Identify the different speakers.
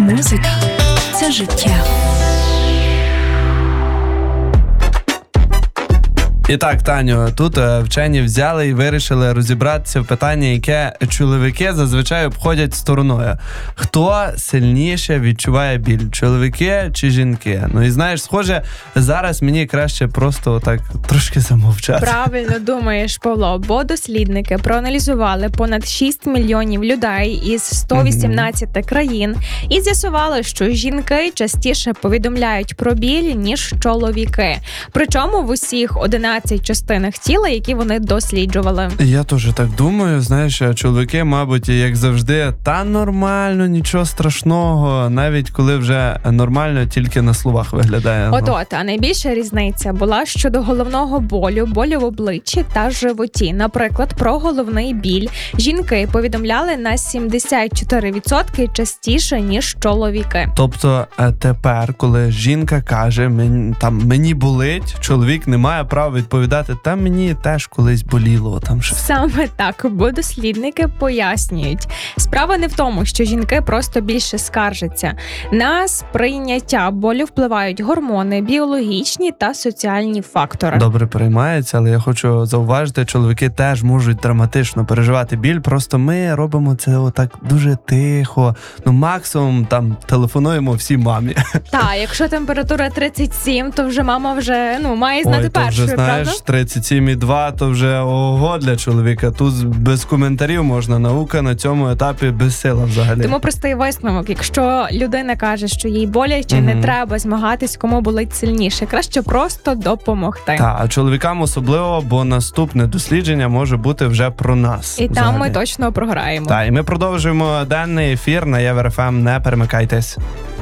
Speaker 1: Музика – це життя.
Speaker 2: І так, Таню, тут вчені взяли і вирішили розібратися в питанні, яке чоловіки зазвичай обходять стороною. Хто сильніше відчуває біль? Чоловіки чи жінки? Ну і знаєш, схоже, зараз мені краще просто так трошки замовчати.
Speaker 3: Правильно думаєш, Павло, бо дослідники проаналізували понад 6 мільйонів людей із 118 країн і з'ясували, що жінки частіше повідомляють про біль, ніж чоловіки. Причому в усіх 11 частинах тіла, які вони досліджували.
Speaker 2: Я теж так думаю, знаєш, чоловіки, мабуть, як завжди, та нормально, нічого страшного, навіть коли вже нормально тільки на словах виглядає.
Speaker 3: А найбільша різниця була щодо головного болю в обличчі та животі. Наприклад, про головний біль жінки повідомляли на 74% частіше, ніж чоловіки.
Speaker 2: Тобто тепер, коли жінка каже, мені болить, чоловік не має права відповідати, та мені теж колись боліло. Там щось.
Speaker 3: Саме так, бо дослідники пояснюють. Справа не в тому, що жінки просто більше скаржаться. На сприйняття болю впливають гормони, біологічні та соціальні фактори.
Speaker 2: Добре переймається, але я хочу зауважити, чоловіки теж можуть драматично переживати біль, просто ми робимо це отак дуже тихо. Ну, максимум там телефонуємо всій мамі.
Speaker 3: Так, якщо температура 37, то вже мама має знати першою, правда?
Speaker 2: Знаєш, 37,2 то вже ого для чоловіка. Тут без коментарів можна, наука на цьому етапі безсила взагалі.
Speaker 3: Тому простий висновок. Якщо людина каже, що їй боляче, не треба змагатись, кому болить сильніше. Краще просто допомогти.
Speaker 2: Так, а чоловікам особливо, бо наступне дослідження може бути вже про нас.
Speaker 3: І
Speaker 2: взагалі.
Speaker 3: там ми точно програємо.
Speaker 2: Так, і ми продовжуємо денний ефір на Євер ФМ. Не перемикайтесь.